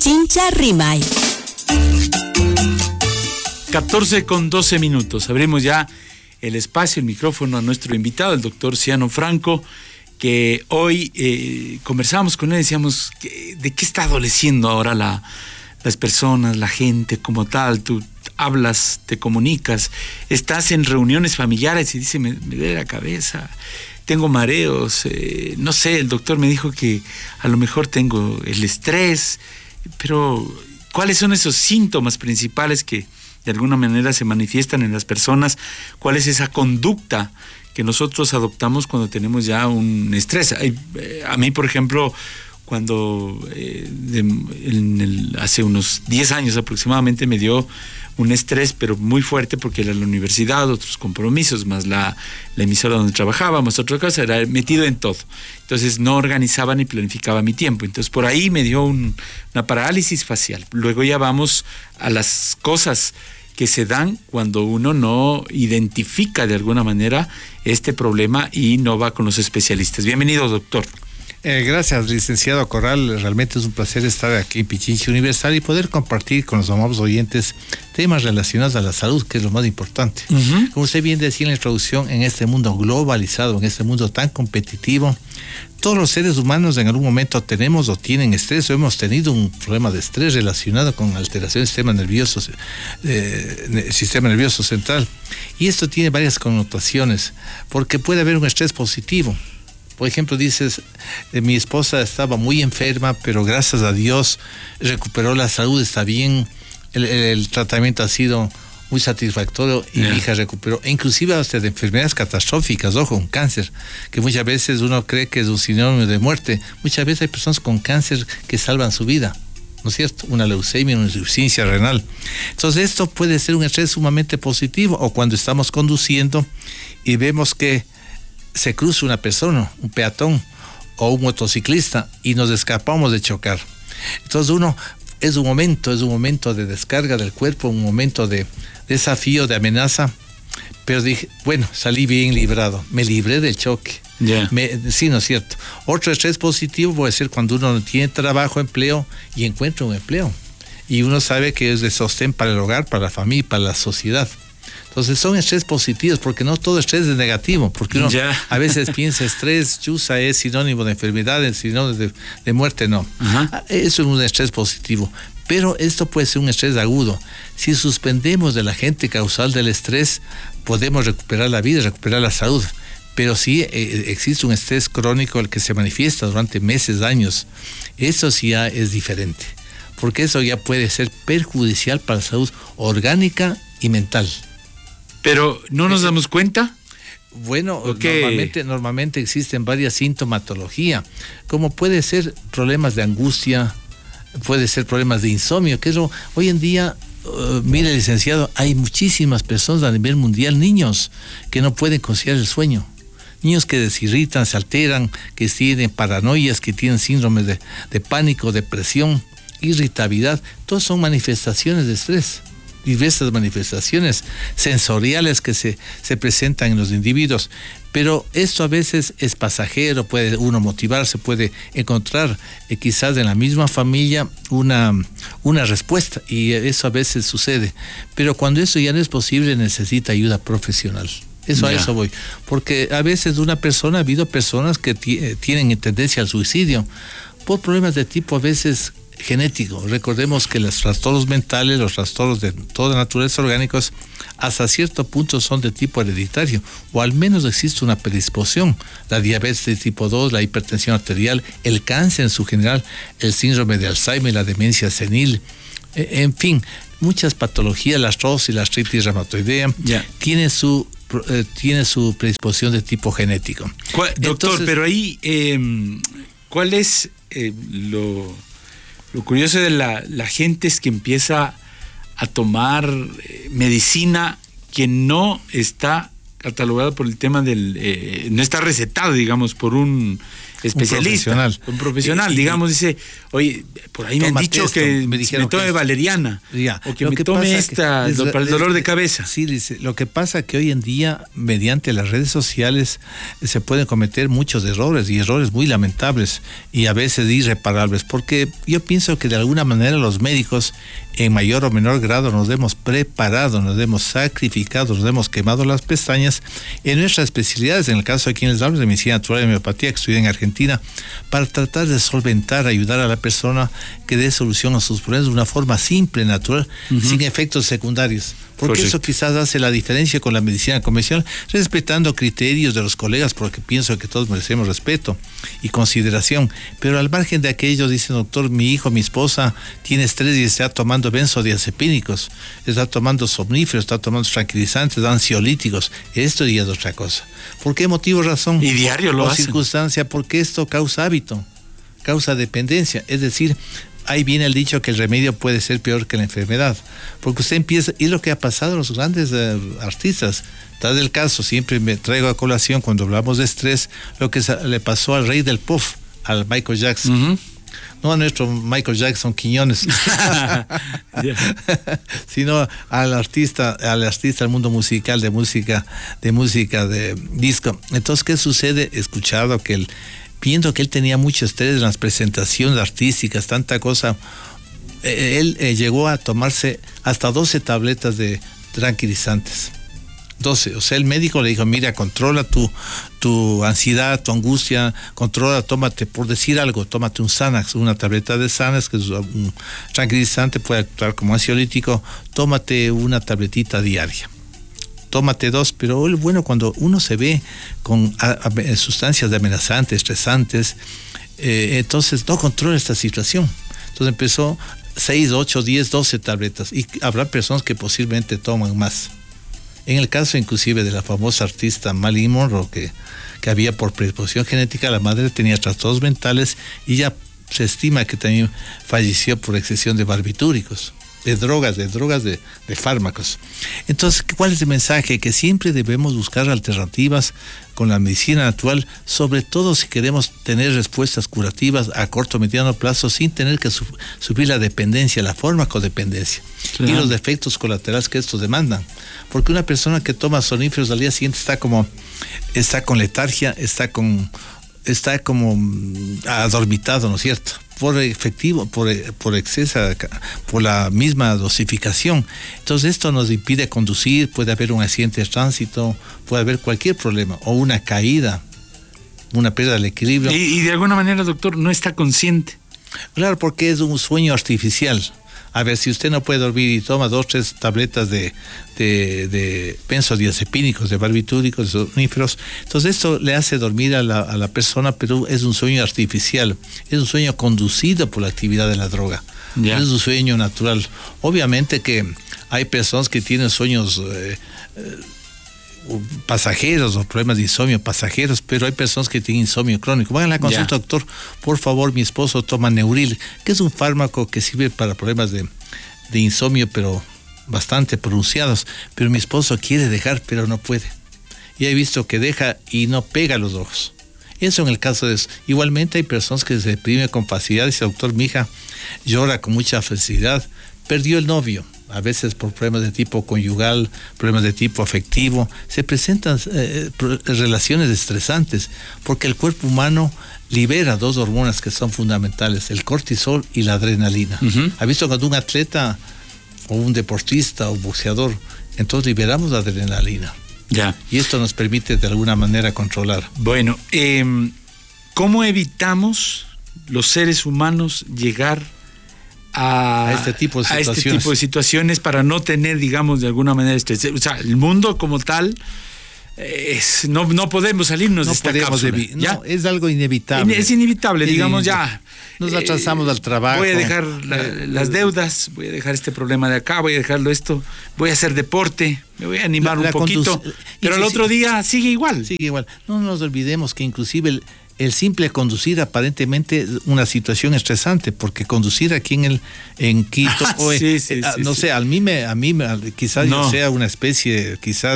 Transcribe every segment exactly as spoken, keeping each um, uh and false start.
Pichincha Rimay. catorce con doce minutos. Abrimos ya el espacio, el micrófono a nuestro invitado, el doctor Ciano Franco, que hoy eh, conversamos con él, decíamos, que, ¿de qué está adoleciendo ahora la, las personas, la gente como tal? Tú hablas, te comunicas, estás en reuniones familiares y dice, me, me duele la cabeza, tengo mareos, eh, no sé, el doctor me dijo que a lo mejor tengo el estrés, pero ¿cuáles son esos síntomas principales que de alguna manera se manifiestan en las personas? ¿Cuál es esa conducta que nosotros adoptamos cuando tenemos ya un estrés? A mí, por ejemplo, cuando eh, de, en el, hace unos diez años aproximadamente me dio un estrés, pero muy fuerte, porque era la universidad, otros compromisos, más la, la emisora donde trabajábamos, otra cosa, era metido en todo. Entonces no organizaba ni planificaba mi tiempo. Entonces por ahí me dio un, una parálisis facial. Luego ya vamos a las cosas que se dan cuando uno no identifica de alguna manera este problema y no va con los especialistas. Bienvenido, doctor. Eh, gracias, licenciado Corral. Realmente es un placer estar aquí en Pichincha Universal y poder compartir con los amables oyentes temas relacionados a la salud, que es lo más importante. Uh-huh. Como usted bien decía en la introducción, en este mundo globalizado, en este mundo tan competitivo, todos los seres humanos en algún momento tenemos o tienen estrés o hemos tenido un problema de estrés relacionado con alteración del sistema nervioso, eh, sistema nervioso central. Y esto tiene varias connotaciones, porque puede haber un estrés positivo. Por ejemplo, dices, eh, mi esposa estaba muy enferma, pero gracias a Dios recuperó la salud, está bien, el, el, el tratamiento ha sido muy satisfactorio y yeah. mi hija recuperó, e inclusive hasta de enfermedades catastróficas, ojo, un cáncer, que muchas veces uno cree que es un sinónimo de muerte. Muchas veces hay personas con cáncer que salvan su vida, ¿no es cierto? Una leucemia, una insuficiencia renal. Entonces esto puede ser un estrés sumamente positivo, o cuando estamos conduciendo y vemos que se cruza una persona, un peatón o un motociclista y nos escapamos de chocar. Entonces uno, es un momento, es un momento de descarga del cuerpo, un momento de desafío, de amenaza, pero dije, bueno, salí bien librado, me libré del choque. Yeah. Me, sí, ¿no es cierto? Otro estrés positivo puede ser cuando uno no tiene trabajo, empleo y encuentra un empleo. Y uno sabe que es de sostén para el hogar, para la familia, para la sociedad. Entonces son estrés positivos, porque no todo estrés es negativo, porque uno yeah. a veces piensa estrés, chusa, es sinónimo de enfermedades, sinónimo de, de muerte, no. Uh-huh. Eso es un estrés positivo, pero esto puede ser un estrés agudo. Si suspendemos del agente causal del estrés, podemos recuperar la vida, recuperar la salud. Pero si eh, existe un estrés crónico el que se manifiesta durante meses, años, eso sí ya es diferente, porque eso ya puede ser perjudicial para la salud orgánica y mental. Pero ¿no nos damos cuenta? Bueno, okay. normalmente, normalmente existen varias sintomatologías, como puede ser problemas de angustia, puede ser problemas de insomnio, que eso hoy en día, uh, mire, licenciado, hay muchísimas personas a nivel mundial, niños que no pueden conciliar el sueño, niños que desirritan, se alteran, que tienen paranoias, que tienen síndromes de, de pánico, depresión, irritabilidad, todas son manifestaciones de estrés. Diversas manifestaciones sensoriales que se, se presentan en los individuos, pero esto a veces es pasajero, puede uno motivarse, puede encontrar eh, quizás en la misma familia una, una respuesta, y eso a veces sucede, pero cuando eso ya no es posible necesita ayuda profesional. Eso yeah. a eso voy, porque a veces una persona, ha habido personas que t- tienen tendencia al suicidio por problemas de tipo a veces genético. Recordemos que los trastornos mentales, los trastornos de toda naturaleza orgánicos, hasta cierto punto son de tipo hereditario, o al menos existe una predisposición. La diabetes de tipo dos, la hipertensión arterial, el cáncer en su general, el síndrome de Alzheimer, la demencia senil, en fin, muchas patologías, la artrosis, la artritis reumatoidea, yeah. tiene su eh, tiene su predisposición de tipo genético. ¿Cuál, doctor, Entonces, pero ahí, eh, ¿cuál es eh, lo... Lo curioso de la, la gente es que empieza a tomar eh, medicina que no está catalogada por el tema del... Eh, no está recetado, digamos, por un especialista, un profesional, un profesional y, digamos, y, dice, oye, por ahí me han dicho esto, que me, me tome que valeriana, ya, o que me que tome esta que, para el dolor de cabeza. Sí, dice, lo que pasa es que hoy en día, mediante las redes sociales, se pueden cometer muchos errores, y errores muy lamentables, y a veces irreparables, porque yo pienso que de alguna manera los médicos, en mayor o menor grado, nos hemos preparado, nos hemos sacrificado, nos hemos quemado las pestañas en nuestras especialidades, en el caso de quienes hablamos de medicina natural y homeopatía, que estudié en Argentina, para tratar de solventar, ayudar a la persona que dé solución a sus problemas de una forma simple, natural, uh-huh. sin efectos secundarios. Porque Correcto. Eso quizás hace la diferencia con la medicina convencional, respetando criterios de los colegas, porque pienso que todos merecemos respeto y consideración. Pero al margen de aquello, dice doctor, mi hijo, mi esposa tiene estrés y está tomando benzodiazepínicos, está tomando somníferos, está tomando tranquilizantes, ansiolíticos. Esto ya es otra cosa. ¿Por qué motivo, razón? Y diario lo o hacen. Circunstancia, porque esto causa hábito, causa dependencia. Es decir, ahí viene el dicho que el remedio puede ser peor que la enfermedad, porque usted empieza, y es lo que ha pasado a los grandes eh, artistas. Tal el caso, siempre me traigo a colación cuando hablamos de estrés, lo que le pasó al rey del pop, al Michael Jackson. Uh-huh. No a nuestro Michael Jackson Quiñones, sino al artista, al artista del mundo musical, de música, de música de disco. Entonces, ¿qué sucede? He escuchado que el viendo que él tenía mucho estrés en las presentaciones artísticas, tanta cosa, eh, él eh, llegó a tomarse hasta doce tabletas de tranquilizantes. doce. O sea, el médico le dijo, mira, controla tu, tu ansiedad, tu angustia, controla, tómate, por decir algo, tómate un Xanax, una tableta de Xanax, que es un tranquilizante, puede actuar como ansiolítico, tómate una tabletita diaria. Tómate dos, pero bueno, cuando uno se ve con a, a, sustancias amenazantes, estresantes, eh, entonces no controla esta situación. Entonces empezó seis, ocho, diez, doce tabletas, y habrá personas que posiblemente toman más. En el caso inclusive de la famosa artista Marilyn Monroe, que, que había por predisposición genética, la madre tenía trastornos mentales y ya se estima que también falleció por excesión de barbitúricos. De drogas, de drogas, de, de fármacos. Entonces, ¿cuál es el mensaje? Que siempre debemos buscar alternativas con la medicina natural, sobre todo si queremos tener respuestas curativas a corto o mediano plazo, sin tener que su, subir la dependencia, la farmacodependencia, claro. Y los efectos colaterales que estos demandan. Porque una persona que toma soníferos al día siguiente está como, está con letargia, está con, está como adormitado, ¿no es cierto? Por efectivo, por, por exceso, por la misma dosificación. Entonces esto nos impide conducir, puede haber un accidente de tránsito, puede haber cualquier problema, o una caída, una pérdida del equilibrio. Y, y de alguna manera, doctor, no está consciente. Claro, porque es un sueño artificial. A ver, si usted no puede dormir y toma dos, tres tabletas de, de, de benzodiazepínicos, de barbitúricos, de somníferos, entonces esto le hace dormir a la, a la persona, pero es un sueño artificial, es un sueño conducido por la actividad de la droga, yeah. No es un sueño natural. Obviamente que hay personas que tienen sueños eh, eh, pasajeros o problemas de insomnio pasajeros, pero hay personas que tienen insomnio crónico. Vayan a la consulta, yeah. Doctor, por favor, mi esposo toma Neuril, que es un fármaco que sirve para problemas de, de insomnio, pero bastante pronunciados, pero mi esposo quiere dejar, pero no puede. Y he visto que deja y no pega los ojos. Eso en el caso de eso. Igualmente hay personas que se deprimen con facilidad. Dice, doctor, mi hija llora con mucha facilidad, perdió el novio, a veces por problemas de tipo conyugal, problemas de tipo afectivo, se presentan eh, relaciones estresantes, porque el cuerpo humano libera dos hormonas que son fundamentales, el cortisol y la adrenalina. Uh-huh. ¿Ha visto cuando un atleta o un deportista o boxeador, entonces liberamos la adrenalina? Ya. Y esto nos permite de alguna manera controlar. Bueno, eh, ¿cómo evitamos los seres humanos llegar A, a este tipo de situaciones. a este tipo de situaciones para no tener, digamos, de alguna manera estrés? O sea, el mundo como tal, es, no, no podemos salirnos no de esta cápsula. Debi- no, es algo inevitable. Es inevitable, es digamos, inevitable. ya. Nos atrasamos eh, al trabajo. Voy a dejar la, las deudas, voy a dejar este problema de acá, voy a dejarlo esto, voy a hacer deporte, me voy a animar la, la un poquito, conduc- pero el otro día sigue igual. Sigue igual. No nos olvidemos que inclusive el, el simple conducir aparentemente es una situación estresante, porque conducir aquí en el en Quito, ah, o sí, sí, eh, sí, no sí. sé, a mí me, a mí me, quizás no. yo sea una especie, quizás en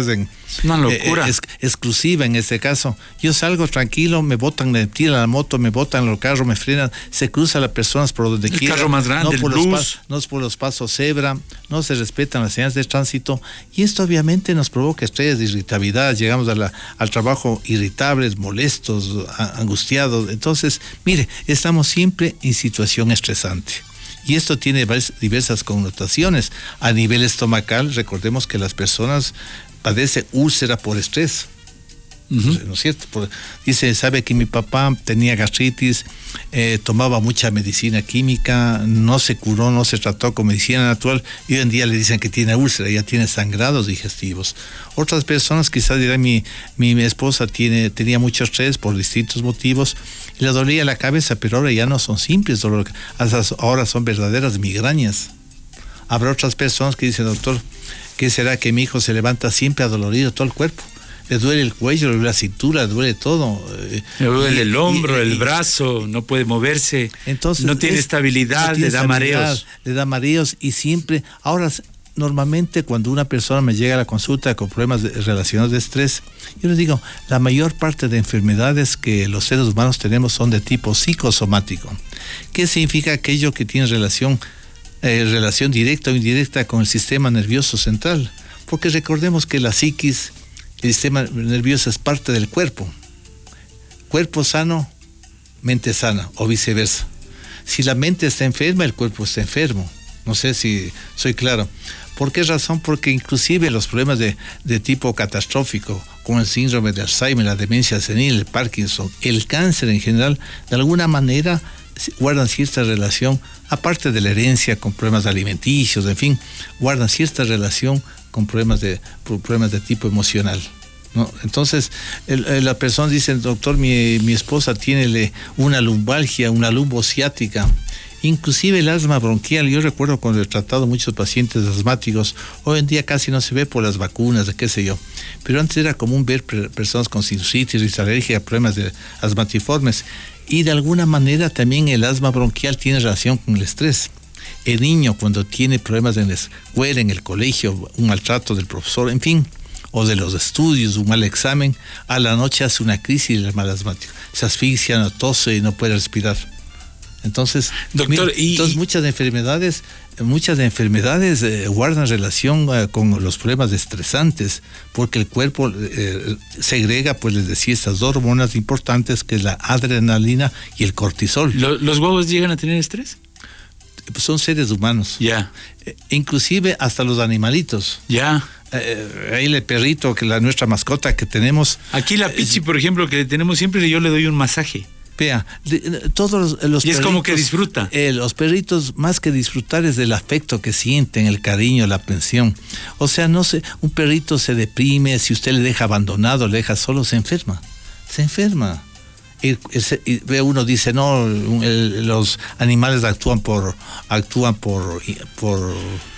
Es una locura. Eh, es, exclusiva en este caso. Yo salgo tranquilo, me botan, me tiran la moto, me botan los carros, me frenan, se cruzan las personas por donde el quiera. El carro más grande, no por el los bus. pas, no es por los pasos cebra, no se respetan las señales de tránsito y esto obviamente nos provoca estrés de irritabilidad. Llegamos a la, al trabajo irritables, molestos, a, angustiados. Entonces, mire, estamos siempre en situación estresante. Y esto tiene diversas connotaciones. A nivel estomacal, recordemos que las personas padecen úlcera por estrés. Uh-huh. ¿No es cierto? Por, dice, sabe que mi papá tenía gastritis, eh, tomaba mucha medicina química, no se curó, no se trató con medicina natural y hoy en día le dicen que tiene úlcera, ya tiene sangrados digestivos. Otras personas quizás dirán, mi, mi, mi esposa tiene, tenía mucho estrés por distintos motivos y le dolía la cabeza, pero ahora ya no son simples dolores, ahora son verdaderas migrañas. Habrá otras personas que dicen, doctor, ¿qué será que mi hijo se levanta siempre adolorido todo el cuerpo? Le duele el cuello, le duele la cintura, le duele todo. Le duele y, el hombro, y, y, el brazo, y, no puede moverse, entonces, no tiene es, estabilidad, no tiene le da estabilidad, mareos. Le da mareos y siempre, ahora normalmente cuando una persona me llega a la consulta con problemas de, relacionados de estrés, yo les digo, la mayor parte de enfermedades que los seres humanos tenemos son de tipo psicosomático. ¿Qué significa aquello que tiene relación, eh, relación directa o indirecta con el sistema nervioso central? Porque recordemos que la psiquis, el sistema nervioso es parte del cuerpo. Cuerpo sano, mente sana, o viceversa. Si la mente está enferma, el cuerpo está enfermo. No sé si soy claro. ¿Por qué razón? Porque inclusive los problemas de, de tipo catastrófico, como el síndrome de Alzheimer, la demencia senil, el Parkinson, el cáncer en general, de alguna manera guardan cierta relación, aparte de la herencia con problemas alimenticios, en fin, guardan cierta relación con problemas de problemas de tipo emocional, ¿no? Entonces el, el, la persona dice, doctor, mi, mi esposa tiene una lumbalgia, una lumbociática, inclusive el asma bronquial. Yo recuerdo cuando he tratado muchos pacientes asmáticos, hoy en día casi no se ve por las vacunas, de qué sé yo, pero antes era común ver personas con sinusitis, alergia, problemas de asmatiformes, y de alguna manera también el asma bronquial tiene relación con el estrés. El niño cuando tiene problemas en la escuela, en el colegio, un maltrato del profesor, en fin, o de los estudios, un mal examen, a la noche hace una crisis del mal asmático. Se asfixia, no tose y no puede respirar. Entonces, doctor, mira, y, entonces muchas enfermedades, muchas enfermedades eh, guardan relación eh, con los problemas estresantes, porque el cuerpo eh, segrega, pues les decía, estas dos hormonas importantes, que es la adrenalina y el cortisol. ¿Los huevos llegan a tener estrés? Son seres humanos. Ya. Eh, inclusive hasta los animalitos. Ya. Eh, ahí el perrito, que la nuestra mascota que tenemos. Aquí la Pichi, eh, por ejemplo, que tenemos siempre, yo le doy un masaje. Vea, de, de, todos los, los y es perritos, como que disfruta. Eh, los perritos, más que disfrutar, es del afecto que sienten, el cariño, la atención. O sea, no sé, un perrito se deprime, si usted le deja abandonado, le deja solo, se enferma. Se enferma. Y, y, y uno dice, no, el, los animales actúan por, actúan por, por,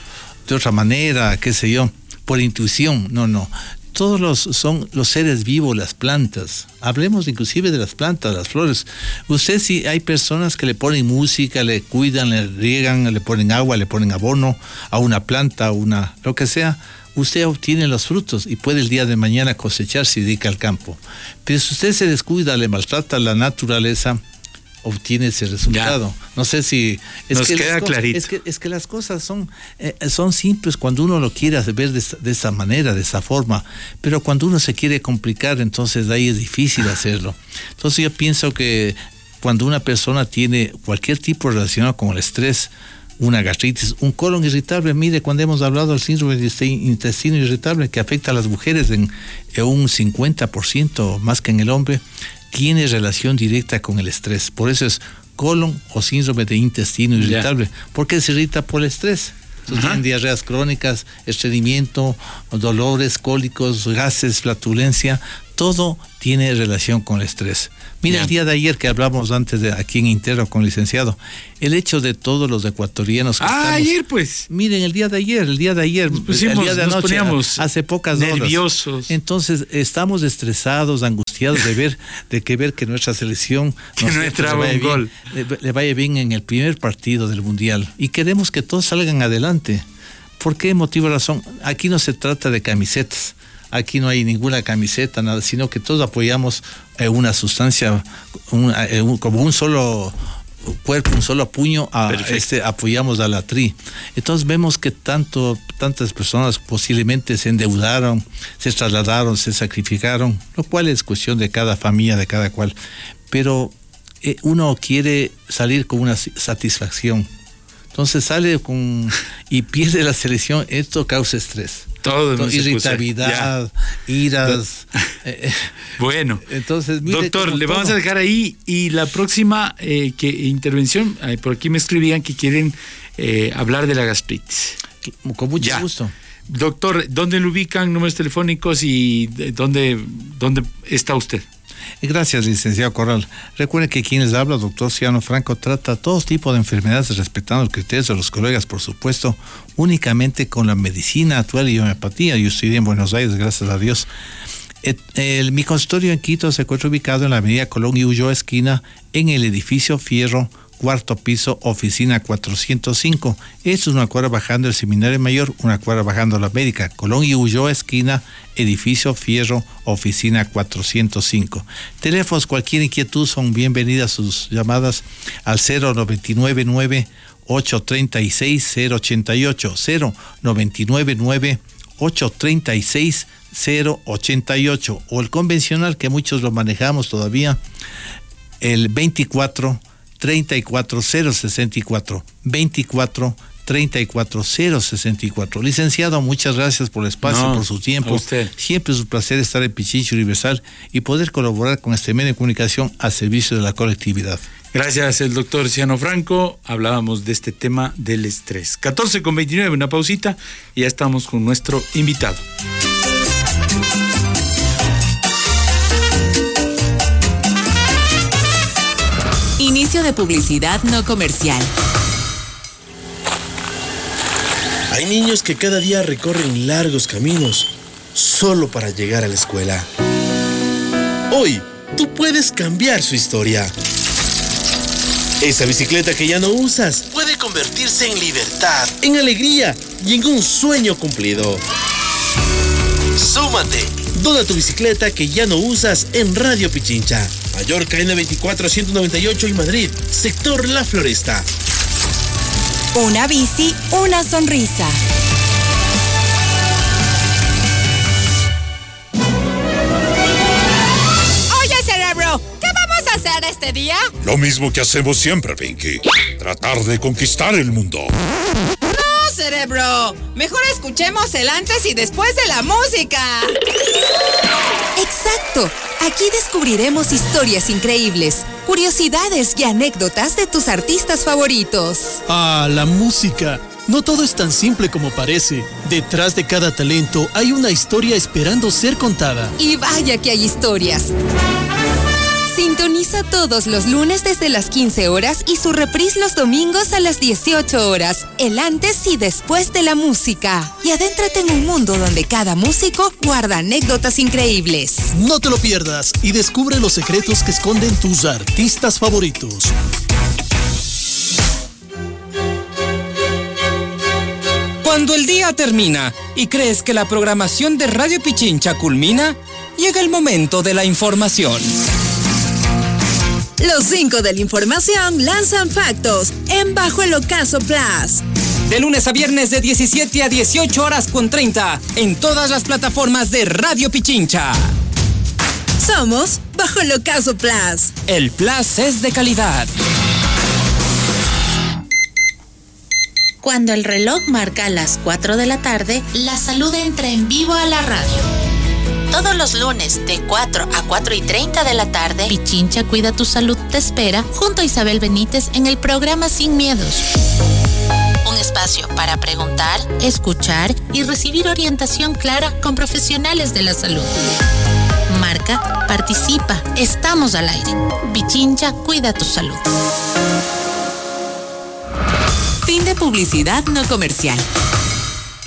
de otra manera, qué sé yo, por intuición. No, no. Todos los son los seres vivos, las plantas. Hablemos inclusive de las plantas, las flores. Usted, si hay personas que le ponen música, le cuidan, le riegan, le ponen agua, le ponen abono a una planta, a una, lo que sea, usted obtiene los frutos y puede el día de mañana cosechar si dedica al campo. Pero si usted se descuida, le maltrata a la naturaleza, obtiene ese resultado. Ya. No sé si es nos que queda cosas, clarito. Es que, es que las cosas son, eh, son simples cuando uno lo quiere ver de, de esa manera, de esa forma, pero cuando uno se quiere complicar, entonces de ahí es difícil hacerlo. Entonces yo pienso que cuando una persona tiene cualquier tipo relacionado con el estrés, una gastritis, un colon irritable, mire, cuando hemos hablado del síndrome de intestino irritable que afecta a las mujeres en, en un cincuenta por ciento más que en el hombre, tiene relación directa con el estrés. Por eso es colon o síndrome de intestino irritable, yeah. porque se irrita por el estrés. Entonces, tienen diarreas crónicas, estreñimiento, dolores, cólicos, gases, flatulencia, todo tiene relación con el estrés. Mira, yeah. el día de ayer que hablamos antes de aquí en Interno con el licenciado, el hecho de todos los ecuatorianos que ah, estamos, ayer pues. Miren, el día de ayer, el día de ayer, pusimos, el día de anoche, poníamos hace pocas horas. Nerviosos. Entonces, estamos estresados, angustiados de ver, de que ver que nuestra selección que no entraba un bien, gol. Le, le vaya bien en el primer partido del Mundial. Y queremos que todos salgan adelante. ¿Por qué motivo razón? Aquí no se trata de camisetas. aquí no hay ninguna camiseta, nada, sino que todos apoyamos eh, una sustancia, un, eh, un, como un solo cuerpo, un solo puño, a este, apoyamos a la T R I. Entonces vemos que tanto, tantas personas posiblemente se endeudaron, se trasladaron, se sacrificaron, lo cual es cuestión de cada familia, de cada cual. Pero eh, uno quiere salir con una satisfacción. Entonces sale con y pierde la selección, esto causa estrés. Todo. Entonces, irritabilidad, iras. eh, bueno, entonces, doctor, le vamos todo. a dejar ahí y la próxima eh, que, intervención, eh, por aquí me escribían que quieren eh, hablar de la gastritis. Con mucho ya. gusto. Doctor, ¿dónde lo ubican, números telefónicos y dónde, dónde está usted? Gracias, licenciado Corral. Recuerde que quien les habla, doctor Ciano Franco, trata todo tipo de enfermedades respetando los criterios de los colegas, por supuesto, únicamente con la medicina actual y homeopatía. Yo estoy en Buenos Aires, gracias a Dios. El, el, mi consultorio en Quito se encuentra ubicado en la avenida Colón y Ulloa, esquina, en el edificio Fierro, cuarto piso, oficina cuatrocientos cinco. Esto es una cuadra bajando el Seminario Mayor, una cuadra bajando la América. Colón y Ulloa, esquina, edificio Fierro, oficina cuatrocientos cinco. Teléfonos, cualquier inquietud, son bienvenidas sus llamadas al cero nueve nueve nueve, ocho tres seis, cero ocho ocho, cero nueve nueve nueve, ocho tres seis, cero ocho ocho, o el convencional que muchos lo manejamos todavía, el veinticuatro, treinta y cuatro, cero sesenta y cuatro, veinticuatro, treinta y cuatro, cero sesenta y cuatro. Licenciado, muchas gracias por el espacio, no, por su tiempo. Siempre es un placer estar en Pichincha Universal y poder colaborar con este medio de comunicación al servicio de la colectividad. Gracias, el doctor Ciano Franco. Hablábamos de este tema del estrés. catorce con veintinueve, una pausita y ya estamos con nuestro invitado. Inicio de publicidad no comercial. Hay niños que cada día recorren largos caminos solo para llegar a la escuela. Hoy, tú puedes cambiar su historia. Esa bicicleta que ya no usas puede convertirse en libertad, en alegría y en un sueño cumplido. Súmate. Dona tu bicicleta que ya no usas en Radio Pichincha. Mallorca N veinticuatro ciento noventa y ocho y Madrid, sector La Floresta. Una bici, una sonrisa. Oye, cerebro, ¿qué vamos a hacer este día? Lo mismo que hacemos siempre, Pinky. Tratar de conquistar el mundo. No, cerebro. Mejor escuchemos el antes y después de la música. Exacto. Aquí descubriremos historias increíbles, curiosidades y anécdotas de tus artistas favoritos. Ah, la música. No todo es tan simple como parece. Detrás de cada talento hay una historia esperando ser contada. Y vaya que hay historias. Sintoniza todos los lunes desde las quince horas y su reprise los domingos a las dieciocho horas. El antes y después de la música. Y adéntrate en un mundo donde cada músico guarda anécdotas increíbles. No te lo pierdas y descubre los secretos que esconden tus artistas favoritos. Cuando el día termina y crees que la programación de Radio Pichincha culmina, llega el momento de la información. Los cinco de la información lanzan factos en Bajo el Ocaso Plus. De lunes a viernes de diecisiete a dieciocho horas con treinta en todas las plataformas de Radio Pichincha. Somos Bajo el Ocaso Plus. El Plus es de calidad. Cuando el reloj marca las cuatro de la tarde, la salud entra en vivo a la radio. Todos los lunes de cuatro a cuatro y treinta de la tarde, Pichincha Cuida tu Salud te espera junto a Isabel Benítez en el programa Sin Miedos. Un espacio para preguntar, escuchar y recibir orientación clara con profesionales de la salud. Marca, participa, estamos al aire. Pichincha Cuida tu Salud. Fin de publicidad no comercial.